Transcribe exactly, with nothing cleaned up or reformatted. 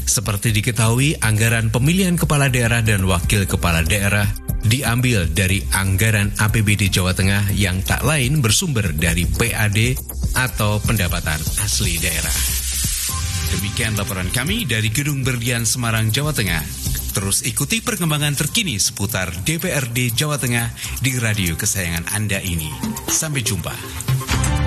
Seperti diketahui, anggaran pemilihan kepala daerah dan wakil kepala daerah diambil dari anggaran A P B D Jawa Tengah yang tak lain bersumber dari P A D atau pendapatan asli daerah. Demikian laporan kami dari Gedung Berlian Semarang, Jawa Tengah. Terus ikuti perkembangan terkini seputar D P R D Jawa Tengah di radio kesayangan Anda ini. Sampai jumpa.